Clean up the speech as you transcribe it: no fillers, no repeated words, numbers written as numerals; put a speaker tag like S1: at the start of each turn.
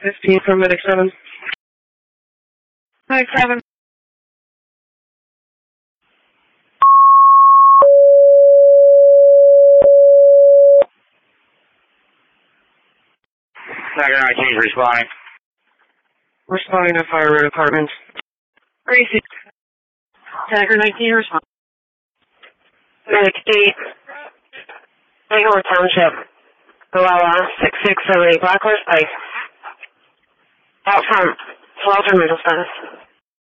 S1: 15 from Medic 7.
S2: Medic 7.
S3: Tiger 19 responding.
S1: Responding to Fire Road Apartments.
S2: Gracie. Tiger 19 responding.
S1: Medic 8. Bangor Township. Oella 6678 Blacklist Ice. Out front. Walter Middle status.